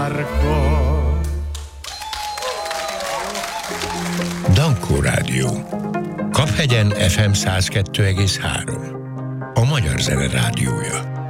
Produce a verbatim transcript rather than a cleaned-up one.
Dankó Rádió. Kaphegyen ef em száz kettő egész három. A Magyar Zene Rádiója.